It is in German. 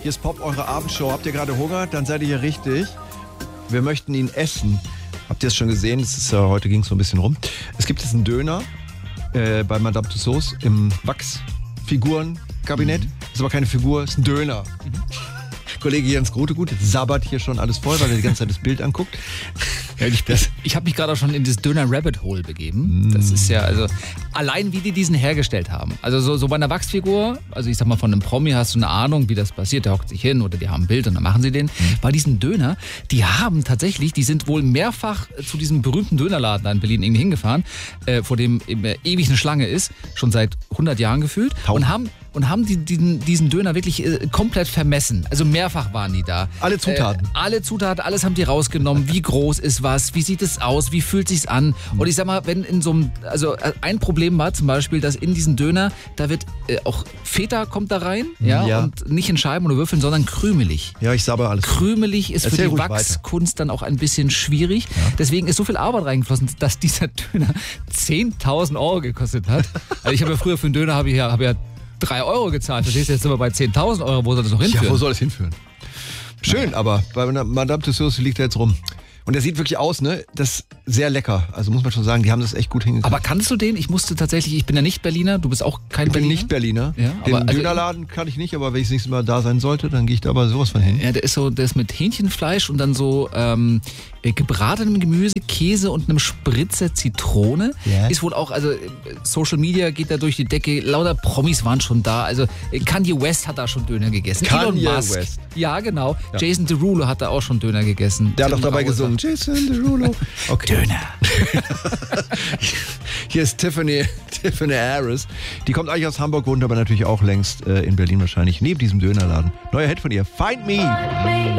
Hier ist Pop, eure Abendshow. Habt ihr gerade Hunger? Dann seid ihr hier richtig. Wir möchten ihn essen. Habt ihr es schon gesehen? Das ist ja, heute ging es so ein bisschen rum. Es gibt jetzt einen Döner bei Madame Tussauds im Wachsfigurenkabinett. Ist aber keine Figur, ist ein Döner. Kollege Jens Grotegut sabbert hier schon alles voll, weil er die ganze Zeit das Bild anguckt. Ja, ich habe mich gerade auch schon in das Döner-Rabbit-Hole begeben. Das ist ja, also, allein wie die diesen hergestellt haben. Also so bei einer Wachsfigur, also ich sag mal von einem Promi hast du eine Ahnung, wie das passiert. Der hockt sich hin oder die haben ein Bild und dann machen sie den. Bei diesen Döner, die sind wohl mehrfach zu diesem berühmten Dönerladen da in Berlin irgendwie hingefahren, vor dem ewig eine Schlange ist, schon seit 100 Jahren gefühlt, und haben diesen Döner wirklich komplett vermessen. Also mehrfach waren die da. Alle Zutaten. Alles haben die rausgenommen. Wie groß ist was? Wie sieht es aus? Wie fühlt sich's an? Und ich sag mal, wenn in so einem, also ein Problem war zum Beispiel, dass in diesen Döner, da wird auch Feta kommt da rein, ja, und nicht in Scheiben oder Würfeln, sondern krümelig. Ja, ich sabber alles. Krümelig ist Erzähl für die Wachskunst dann auch ein bisschen schwierig. Ja. Deswegen ist so viel Arbeit reingeflossen, dass dieser Döner 10.000 Euro gekostet hat. Also ich habe ja früher für einen Döner habe ja 3 Euro gezahlt. Verstehst du, jetzt sind wir bei 10.000 Euro. Wo soll das noch hinführen? Ja, wo soll das hinführen? Schön, aber bei Madame Tussauds liegt er jetzt rum. Und der sieht wirklich aus, ne? Das ist sehr lecker. Also muss man schon sagen, die haben das echt gut hingekriegt. Aber kannst du den? Ich bin ja nicht Berliner, du bist auch kein Berliner. Ich bin nicht Berliner. Ja, den Dönerladen kann ich nicht, aber wenn ich das nächste Mal da sein sollte, dann gehe ich da aber sowas von hin. Ja, der ist mit Hähnchenfleisch und dann so gebratenem Gemüse, Käse und einem Spritzer Zitrone. Yeah. Ist wohl auch, also Social Media geht da durch die Decke, lauter Promis waren schon da. Also Kanye West hat da schon Döner gegessen. Kanye Elon Musk. West. Ja, genau. Ja. Jason Derulo hat da auch schon Döner gegessen. Der hat doch dabei gesungen. Jason Derulo. Okay. Döner. Hier ist Tiffany Harris. Die kommt eigentlich aus Hamburg, wohnt aber natürlich auch längst in Berlin wahrscheinlich, neben diesem Dönerladen. Neuer Hit von ihr, Find Me.